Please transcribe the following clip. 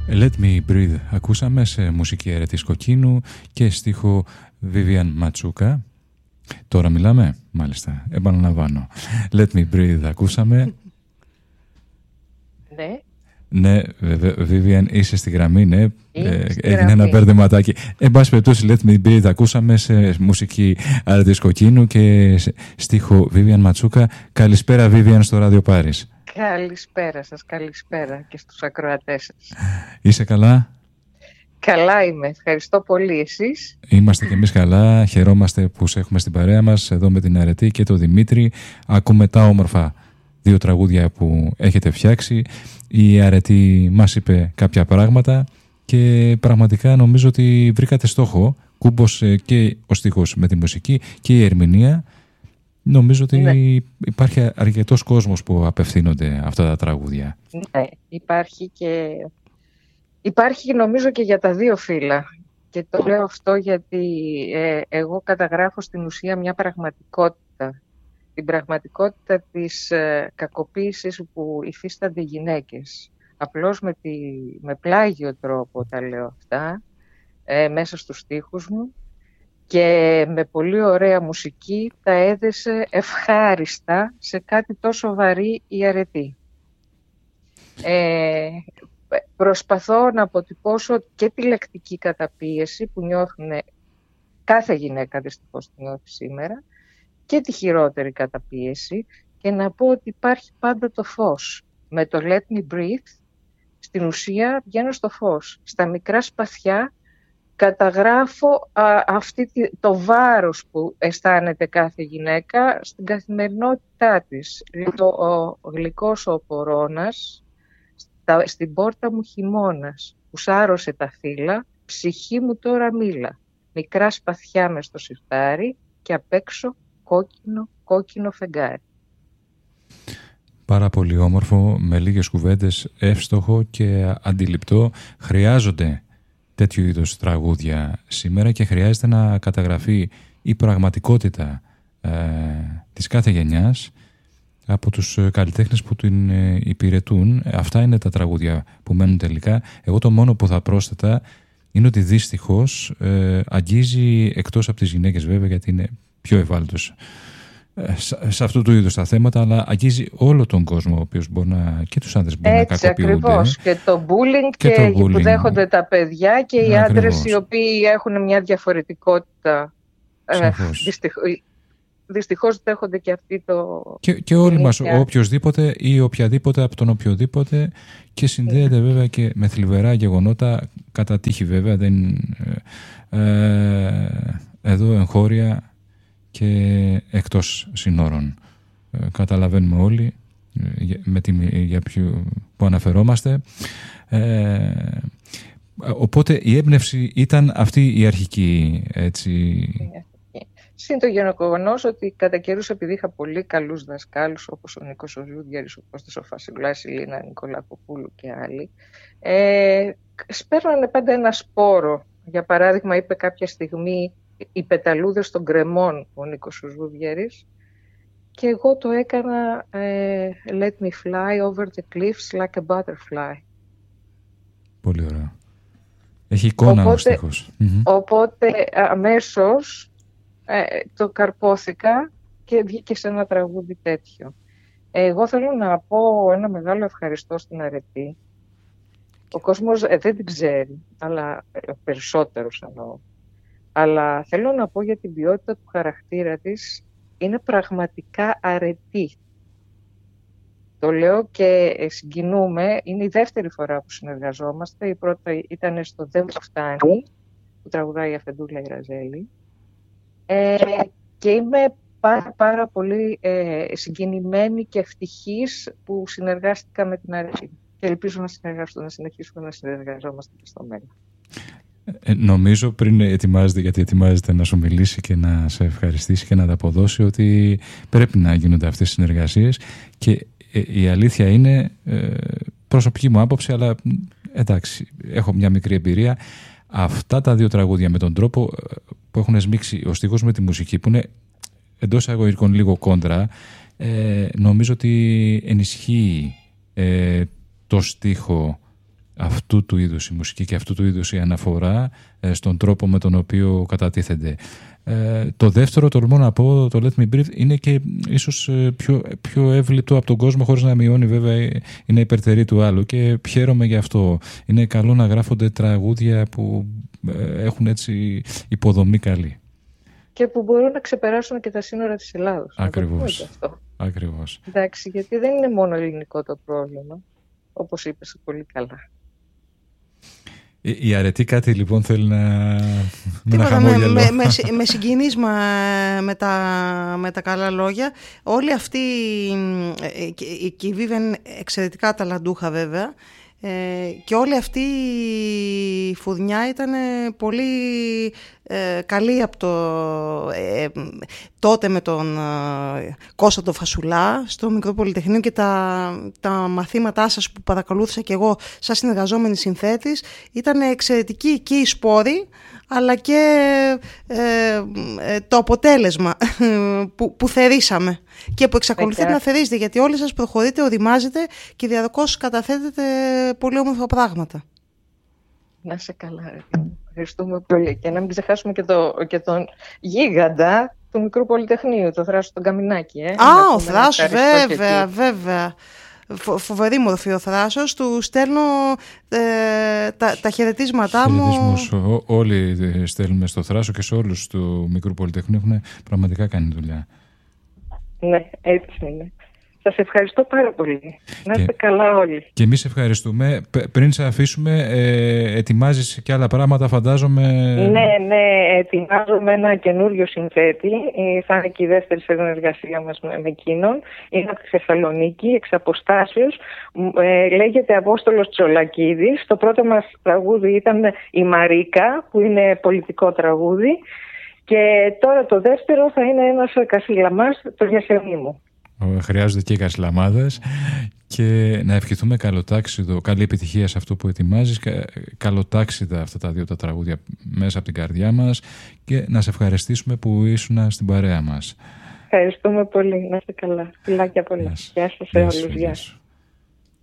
Let Me Breathe ακούσαμε σε μουσική αιρετής Κοκκίνου και στίχο Vivian Ματσούκα. Τώρα μιλάμε, μάλιστα, επαναλαμβάνω. Let Me Breathe ακούσαμε. Ναι. Ναι, Vivian, είσαι στη γραμμή, ναι. Έγινε ένα μπερδεματάκι. Εν πάση περιπτώσει, Let Me Breathe ακούσαμε σε μουσική αιρετής Κοκκίνου και στίχο Vivian Ματσούκα. Καλησπέρα, Vivian, στο Ράδιο Πάρις. Καλησπέρα σας, καλησπέρα και στους ακροατές σας. Είσαι καλά? Καλά είμαι, ευχαριστώ πολύ. Εσείς? Είμαστε κι εμείς καλά, χαιρόμαστε που σε έχουμε στην παρέα μας εδώ με την Αρετή και τον Δημήτρη. Ακούμε τα όμορφα δύο τραγούδια που έχετε φτιάξει. Η Αρετή μας είπε κάποια πράγματα και πραγματικά νομίζω ότι βρήκατε στόχο. Κούμπος και ο στίχος με τη μουσική και η ερμηνεία. Νομίζω ότι υπάρχει αρκετός κόσμος που απευθύνονται αυτά τα τραγούδια. Ναι, υπάρχει νομίζω και για τα δύο φύλλα. Και το λέω αυτό γιατί εγώ καταγράφω στην ουσία μια πραγματικότητα. Την πραγματικότητα της κακοποίησης που υφίστανται οι γυναίκες. Απλώς με πλάγιο τρόπο τα λέω αυτά, μέσα στους στίχους μου. Και με πολύ ωραία μουσική τα έδεσε ευχάριστα σε κάτι τόσο βαρύ η Αρετή. Προσπαθώ να αποτυπώσω και τη λεκτική καταπίεση που νιώθουν κάθε γυναίκα δυστυχώς τη νιώθει σήμερα και τη χειρότερη καταπίεση και να πω ότι υπάρχει πάντα το φως. Με το Let Me Breathe στην ουσία βγαίνω στο φως, στα μικρά σπαθιά. Καταγράφω το βάρος που αισθάνεται κάθε γυναίκα στην καθημερινότητά της. Ο γλυκός ο πορώνας, στην πόρτα μου χειμώνας, που σάρωσε τα φύλλα, ψυχή μου τώρα μίλα. Μικρά σπαθιά μες στο σιρτάρι και απ' έξω κόκκινο φεγγάρι. Πάρα πολύ όμορφο, με λίγες κουβέντες, εύστοχο και αντιληπτό. Χρειάζονται τέτοιου είδους τραγούδια σήμερα και χρειάζεται να καταγραφεί η πραγματικότητα της κάθε γενιάς από τους καλλιτέχνες που την υπηρετούν. Αυτά είναι τα τραγούδια που μένουν τελικά. Εγώ το μόνο που θα πρόσθετα είναι ότι δυστυχώς αγγίζει, εκτός από τις γυναίκες βέβαια, γιατί είναι πιο ευάλωτος σε αυτού του είδους τα θέματα, αλλά αγγίζει όλο τον κόσμο, ο οποίος μπορεί να, και τους άντρες μπορεί να κακοποιούνται. Ακριβώς. Και το bullying και που δέχονται τα παιδιά και οι άντρες οι οποίοι έχουν μια διαφορετικότητα. Δυστυχώς δέχονται και αυτοί το... Και όλοι μας, οποιοσδήποτε ή οποιαδήποτε από τον οποιοδήποτε, και συνδέεται βέβαια και με θλιβερά γεγονότα, κατά τύχη βέβαια, εδώ εγχώρια και εκτός συνόρων. Καταλαβαίνουμε όλοι για ποιο που αναφερόμαστε. Οπότε η έμπνευση ήταν αυτή η αρχική, έτσι. Συν το γεγονός ότι κατά καιρούς, επειδή είχα πολύ καλούς δασκάλους όπως ο Νίκος ο Ζούδιαρης, ο Κώστας ο Φασιλάς, η Λίνα Νικολακοπούλου και άλλοι, σπέρνανε πάντα ένα σπόρο. Για παράδειγμα, είπε κάποια στιγμή «Οι πεταλούδες των κρεμών» ο Νίκος ο Ζούδιαρης, και εγώ το έκανα «Let me fly over the cliffs like a butterfly». Πολύ ωραία. Έχει εικόνα ο στίχος. Οπότε αμέσως το καρπόθηκα και βγήκε σε ένα τραγούδι τέτοιο. Εγώ θέλω να πω ένα μεγάλο ευχαριστώ στην Αρετή. Ο κόσμος δεν την ξέρει, αλλά περισσότερος εννοώ. Αλλά θέλω να πω για την ποιότητα του χαρακτήρα της, είναι πραγματικά αρετή. Το λέω και συγκινούμε, είναι η δεύτερη φορά που συνεργαζόμαστε. Η πρώτη ήταν στο «Δεν μου φτάνει», που τραγουδάει η Αφεντούλα η Ραζέλη. Και είμαι πάρα πολύ συγκινημένη και ευτυχής που συνεργάστηκα με την Αρετή. Και ελπίζω να συνεχίσουμε να συνεργαζόμαστε και στο μέλλον. Νομίζω πριν ετοιμάζεται, γιατί ετοιμάζεται να σου μιλήσει και να σε ευχαριστήσει και να τα αποδώσει, ότι πρέπει να γίνονται αυτές οι συνεργασίες, και η αλήθεια είναι, προσωπική μου άποψη, αλλά εντάξει, έχω μια μικρή εμπειρία, αυτά τα δύο τραγούδια με τον τρόπο που έχουν σμίξει ο στίχος με τη μουσική, που είναι εντός αγωγικών λίγο κόντρα, νομίζω ότι ενισχύει το στίχο αυτού του είδους η μουσική και αυτού του είδους η αναφορά στον τρόπο με τον οποίο κατατίθενται. Το δεύτερο, τολμώ να πω, το Let Me Breathe, είναι και ίσως πιο εύληπτο από τον κόσμο, χωρίς να μειώνει, βέβαια είναι υπερτερή του άλλου, και χαίρομαι γι' αυτό. Είναι καλό να γράφονται τραγούδια που έχουν έτσι υποδομή καλή. Και που μπορούν να ξεπεράσουν και τα σύνορα της Ελλάδος. Ακριβώς. Ακριβώς. Εντάξει, γιατί δεν είναι μόνο ελληνικό το πρόβλημα, όπως είπες πολύ καλά. Η Αρετή κάτι λοιπόν θέλει να χαμόγελο. Με συγκινείς με τα καλά λόγια. Όλοι αυτοί, και η Βίβεν είναι εξαιρετικά ταλαντούχα βέβαια, και όλη αυτή η φουδνιά ήταν πολύ καλή από τότε με τον Κώστα τον Φασουλά στο Μικρό Πολυτεχνείο, και τα μαθήματά σας που παρακολούθησα και εγώ σαν συνεργαζόμενη συνθέτης ήταν εξαιρετική και οι σπόροι, αλλά και το αποτέλεσμα που θερήσαμε και που εξακολουθείτε να θερίζετε, γιατί όλοι σας προχωρείτε, οδημάζετε και διαρκώς καταθέτετε πολύ όμορφα πράγματα. Να είσαι καλά. Ευχαριστούμε πολύ. Και να μην ξεχάσουμε και τον γίγαντα του Μικρού Πολυτεχνείου, το Θράσο τον Καμινάκη. Ο Θράσος, βέβαια. Φοβερή μορφή ο Θράσος. Του στέλνω τα χαιρετίσματά μου. Όλοι στέλνουμε στο Θράσο και σε όλους του Μικρού Πολυτεχνείου, έχουν πραγματικά κάνει δουλειά. Ναι, έτσι είναι. Σας ευχαριστώ πάρα πολύ. Να είστε καλά όλοι. Και εμείς ευχαριστούμε. Πριν σε αφήσουμε, ετοιμάζεις και άλλα πράγματα, φαντάζομαι. Ναι, ετοιμάζομαι ένα καινούριο συνθέτη. Θα είναι και η δεύτερη συνεργασία μας με εκείνον. Είναι από τη Θεσσαλονίκη, εξ αποστάσεως. Λέγεται Απόστολος Τσολακίδης. Το πρώτο μας τραγούδι ήταν η Μαρίκα, που είναι πολιτικό τραγούδι. Και τώρα το δεύτερο θα είναι ένας κασιλαμάς, το Γιασεμί μου. Χρειάζονται και οι κασιλαμάδες, και να ευχηθούμε καλοτάξιδο, καλή επιτυχία σε αυτό που ετοιμάζεις, καλοτάξιδα αυτά τα δύο τα τραγούδια μέσα από την καρδιά μας, και να σε ευχαριστήσουμε που ήσουν στην παρέα μας. Ευχαριστούμε πολύ. Να είστε καλά. Φιλάκια πολλά. Γεια σας σε όλους. Γεια.